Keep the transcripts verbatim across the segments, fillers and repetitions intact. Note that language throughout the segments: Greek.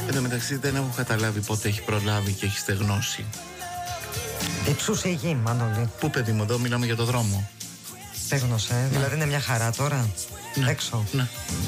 Εν τω μεταξύ δεν έχω καταλάβει πότε έχει προλάβει και έχει στεγνώσει. Υψούσε η γη, Μανώλη. Πού, παιδί μου, εδώ μιλάμε για το δρόμο. Στέγνωσε, ναι. Δηλαδή είναι μια χαρά τώρα. Ναι. Έξω. Ναι.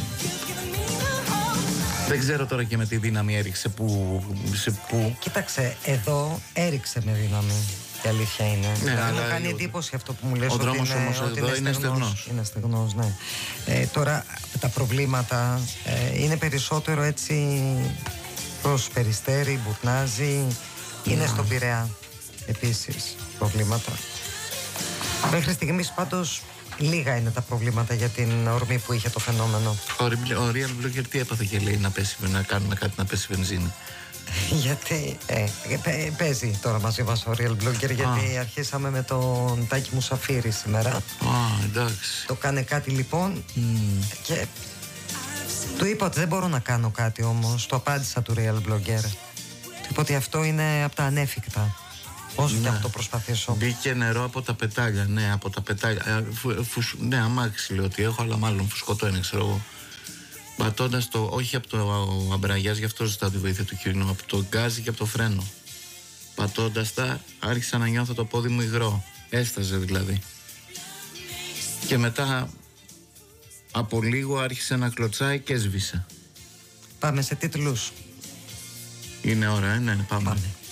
Δεν ξέρω τώρα και με τι δύναμη έριξε που, σε πού. Κοίταξε, εδώ έριξε με δύναμη. Η αλήθεια είναι. Ναι, δηλαδή αλλά μου κάνει ο... εντύπωση αυτό που μου λες. Ο δρόμος είναι, όμως ότι εδώ είναι είναι στεγνός. στεγνός. Είναι στεγνός, ναι. Ε, τώρα τα προβλήματα ε, είναι περισσότερο έτσι προς Περιστέρι, Μπουρνάζι. Είναι mm. στον Πειραιά επίσης προβλήματα. Μέχρι στιγμής πάντως λίγα είναι τα προβλήματα για την ορμή που είχε το φαινόμενο. Ο, ο Real Blogger τι έπαθε και λέει να, πέσει, να κάνουμε κάτι να πέσει βενζίνη? Γιατί ε, παι, παίζει τώρα μαζί μας ο Real Blogger, γιατί ah. αρχίσαμε με τον Τάκη Μουσαφίρη σήμερα. Α, ah, εντάξει. Το κάνε κάτι λοιπόν mm. και του είπα ότι δεν μπορώ να κάνω κάτι όμως. Το απάντησα του Real Blogger. Του είπα ότι αυτό είναι από τα ανέφικτα. Όσο ναι. και αυτό προσπαθήσω. Μπήκε νερό από τα πετάλια. Ναι, από τα πετάλια. Φου, φου, ναι, αμάξι λέω ότι έχω, αλλά μάλλον φουσκωτό είναι, ξέρω εγώ. Πατώντας το, όχι από το αμπραγιάζ, γι' αυτό ζητάω τη βοήθεια του κοινού, από το γκάζι και από το φρένο. Πατώντας τα, άρχισα να νιώθω το πόδι μου υγρό. Έσταζε δηλαδή. Και μετά από λίγο άρχισε να κλωτσάει και έσβησε. Πάμε σε τίτλους. Είναι ώρα, ε, ναι, πάμε. πάμε.